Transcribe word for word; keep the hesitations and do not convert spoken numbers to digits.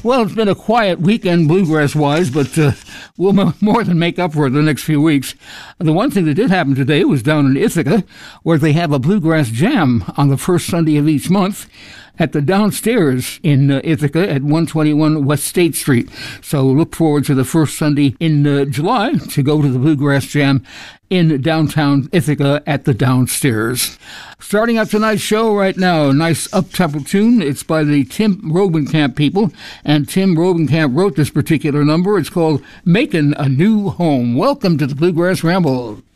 Well, it's been a quiet weekend bluegrass-wise, but uh, we'll m- more than make up for it the next few weeks. The one thing that did happen today was down in Ithaca, where they have a bluegrass jam on the first Sunday of each month at the Downstairs in uh, Ithaca at one twenty-one West State Street. So look forward to the first Sunday in uh, July to go to the Bluegrass Jam in downtown Ithaca at the Downstairs. Starting out tonight's show right now, a nice up-tempo tune. It's by the Tim Robenkamp people, and Tim Robenkamp wrote this particular number. It's called Making a New Home. Welcome to the Bluegrass Ramble.